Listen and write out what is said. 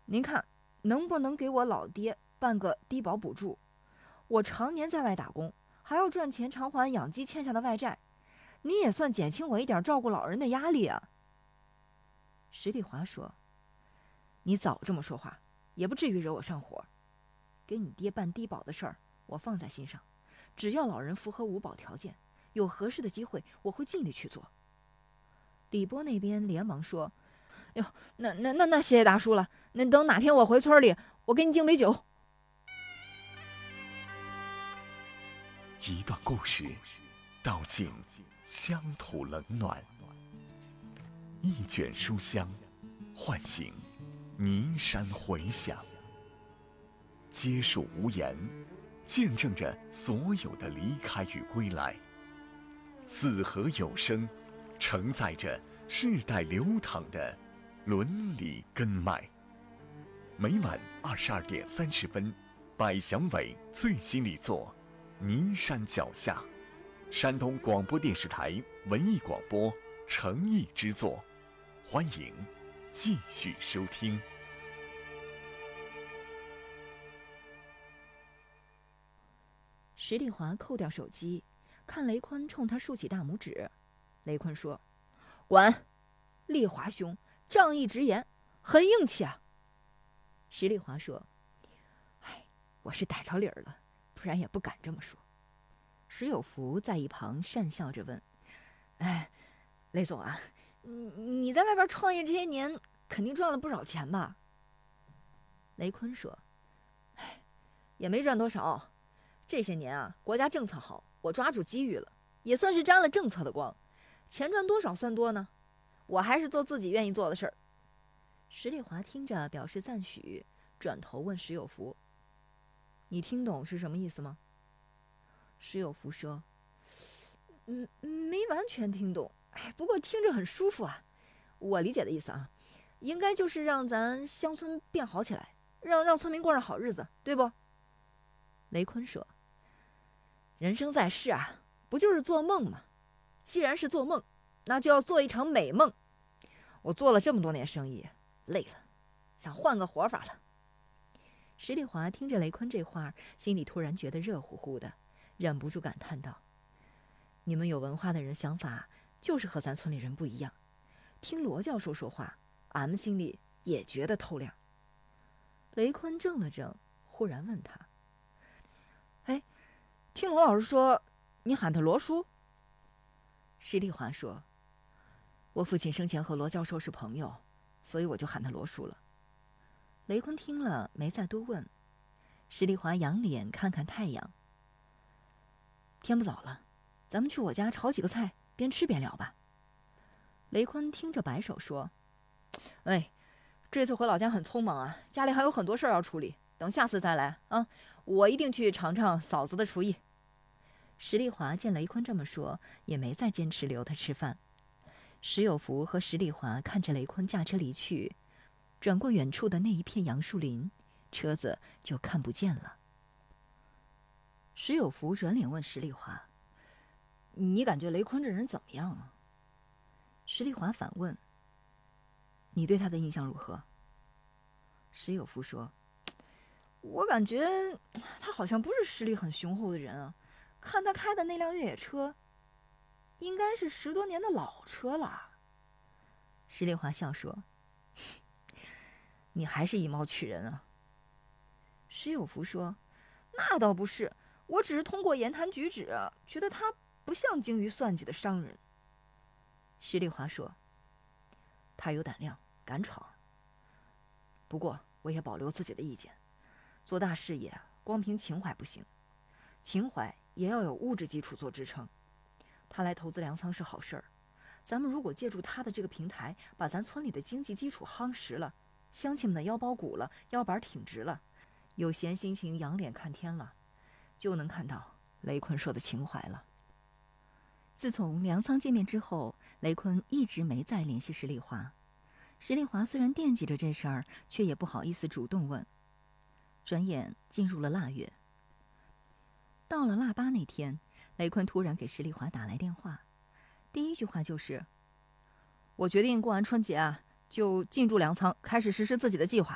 您看能不能给我老爹办个低保补助？我常年在外打工，还要赚钱偿还养鸡欠下的外债，你也算减轻我一点照顾老人的压力啊。”石丽华说：“你早这么说话，也不至于惹我上火。给你爹办低保的事儿，我放在心上，只要老人符合5保条件，有合适的机会，我会尽力去做。”李波那边连忙说：“哟，那谢谢大叔了。那等哪天我回村里，我给你敬杯酒。” 一段故事，道尽乡土冷暖；一卷书香，唤醒尼山回响。结束无言，见证着所有的离开与归来。四合有声，承载着世代流淌的伦理根脉。每晚22:30，百祥伟最新力作《尼山脚下》，山东广播电视台文艺广播诚意之作，欢迎继续收听。 石丽华扣掉手机，看雷坤冲他竖起大拇指。雷坤说：“管！丽华兄仗义直言，很硬气啊。”石丽华说：“哎，我是逮着理儿了，不然也不敢这么说。”石有福在一旁讪笑着问：“哎，雷总啊，你在外边创业这些年，肯定赚了不少钱吧？”雷坤说：“哎，也没赚多少。这些年啊，国家政策好，我抓住机遇了，也算是沾了政策的光。钱赚多少算多呢？我还是做自己愿意做的事儿。”石丽华听着表示赞许，转头问石有福：“你听懂是什么意思吗？”石有福说：“没完全听懂，哎，不过听着很舒服啊。我理解的意思啊，应该就是让咱乡村变好起来，让村民过上好日子，对不？”雷坤说：“人生在世啊，不就是做梦吗？既然是做梦，那就要做一场美梦。我做了这么多年生意，累了，想换个活法了。”石丽华听着雷坤这话，心里突然觉得热乎乎的，忍不住感叹道：“你们有文化的人想法就是和咱村里人不一样。听罗教授说话，俺们心里也觉得透亮。”雷坤怔了怔，忽然问他：“哎，听罗老师说，你喊他罗叔？”石丽华说：“我父亲生前和罗教授是朋友，所以我就喊他罗叔了。”雷坤听了没再多问。石丽华仰脸看看太阳：“天不早了，咱们去我家炒几个菜，边吃边聊吧。”雷坤听着摆手说：“哎，这次回老家很匆忙啊，家里还有很多事儿要处理，等下次再来啊，我一定去尝尝嫂子的厨艺。”石丽华见雷坤这么说，也没再坚持留他吃饭。石有福和石丽华看着雷坤驾车离去，转过远处的那一片杨树林，车子就看不见了。石有福转脸问石丽华：“你感觉雷坤这人怎么样啊？”石丽华反问：“你对他的印象如何？”石有福说：“我感觉他好像不是实力很雄厚的人啊，看他开的那辆越野车，应该是10多年的老车了。”石丽华笑说：“你还是以貌取人啊。”石有福说：“那倒不是，我只是通过言谈举止觉得他不像精于算计的商人。”石丽华说：“他有胆量，敢闯。不过我也保留自己的意见，做大事业光凭情怀不行，情怀也要有物质基础做支撑。他来投资粮仓是好事儿，咱们如果借助他的这个平台，把咱村里的经济基础夯实了，乡亲们的腰包鼓了，腰板挺直了，有闲心情仰脸看天了，就能看到雷坤说的情怀了。”自从粮仓见面之后，雷坤一直没再联系石丽华。石丽华虽然惦记着这事儿，却也不好意思主动问。转眼进入了腊月，到了腊八那天，雷坤突然给石丽华打来电话，第一句话就是：“我决定过完春节就进驻粮仓，开始实施自己的计划。